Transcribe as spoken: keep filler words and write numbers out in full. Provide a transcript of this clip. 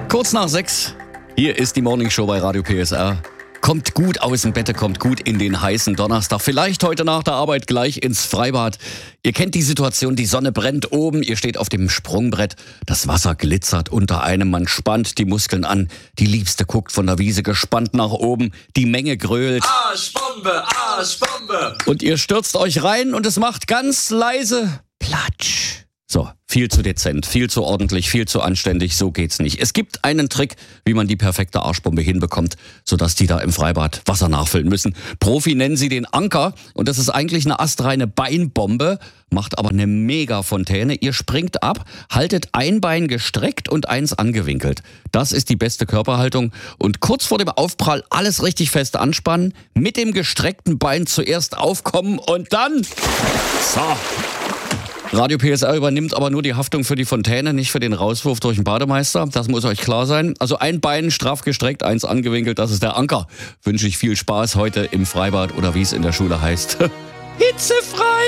Kurz nach sechs, hier ist die Morningshow bei Radio P S R. Kommt gut aus dem Bett, kommt gut in den heißen Donnerstag. Vielleicht heute nach der Arbeit gleich ins Freibad. Ihr kennt die Situation, die Sonne brennt oben, ihr steht auf dem Sprungbrett, das Wasser glitzert unter einem, man spannt die Muskeln an. Die Liebste guckt von der Wiese gespannt nach oben, die Menge grölt. Arschbombe, Arschbombe! Und ihr stürzt euch rein und es macht ganz leise Platsch. So, viel zu dezent, viel zu ordentlich, viel zu anständig, so geht's nicht. Es gibt einen Trick, wie man die perfekte Arschbombe hinbekommt, sodass die da im Freibad Wasser nachfüllen müssen. Profi nennen sie den Anker und das ist eigentlich eine astreine Beinbombe, macht aber eine Mega-Fontäne. Ihr springt ab, haltet ein Bein gestreckt und eins angewinkelt. Das ist die beste Körperhaltung und kurz vor dem Aufprall alles richtig fest anspannen, mit dem gestreckten Bein zuerst aufkommen und dann... So... Radio P S R übernimmt aber nur die Haftung für die Fontäne, nicht für den Rauswurf durch den Bademeister. Das muss euch klar sein. Also ein Bein straff gestreckt, eins angewinkelt, das ist der Anker. Wünsche ich viel Spaß heute im Freibad oder wie es in der Schule heißt. Hitzefrei!